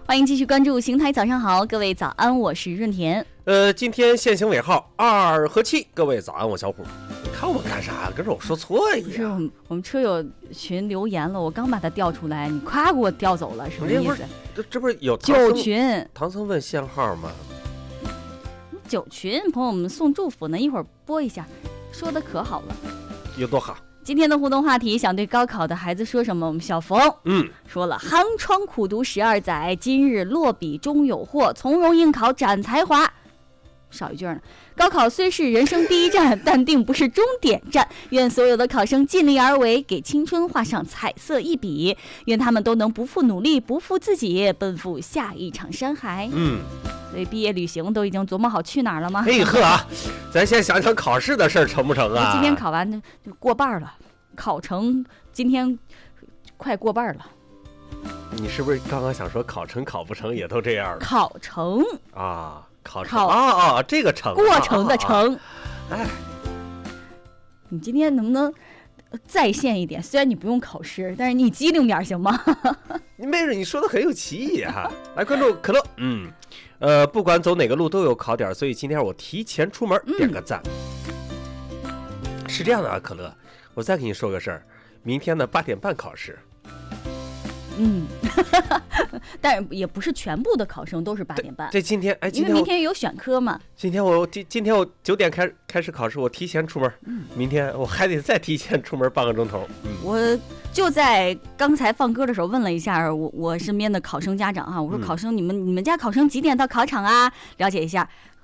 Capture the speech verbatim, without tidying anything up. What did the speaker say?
欢迎继续关注邢台早上好，各位早安，我是润田。 呃，今天限行尾号二和七，各位早安，我小虎。你看我干啥？跟着我说错一样。 不是我们我们车友群留言了，我刚把它调出来，你夸给我调走了，什么意思？ 这这不是有九群？ 唐僧问限号吗？ 九群朋友们送祝福呢，一会儿播一下，说的可好了。 有多好？ 今天的互动话题，想对高考的孩子说什么？我们小冯嗯说了，寒窗苦读十二载，今日落笔终有获，从容应考展才华。少一句呢，高考虽是人生第一站，但定不是终点站。愿所有的考生尽力而为，给青春画上彩色一笔。愿他们都能不负努力，不负自己，奔赴下一场山海。 嗯， 所以毕业旅行都已经琢磨好去哪儿了吗？ 嘿呵啊，咱先想想考试的事儿成不成啊？ 今天考完就过半了，考成今天快过半了。 你是不是刚刚想说考成考不成也都这样了？ 考成啊。考考啊啊，这个成过程的程， 啊啊啊、哎， 你今天能不能在线一点？虽然你不用考试，但是你机灵点行吗？ 你妹妹，你说的很有歧义哈。来关注可乐，嗯，呃，不管走哪个路都有考点，所以今天我提前出门点个赞。嗯、是这样的啊，可乐，我再给你说个事儿，明天的八点半考试。 嗯，但是也不是全部的考生都是八点半。 这今天哎，今天因为明天有选科嘛。 今天我今今天我九点开开始考试，我提前出门。嗯，明天我还得再提前出门半个钟头。嗯， 我就在刚才放歌的时候问了一下我我身边的考生家长哈，我说考生、嗯、你们你们家考生几点到考场啊？了解一下，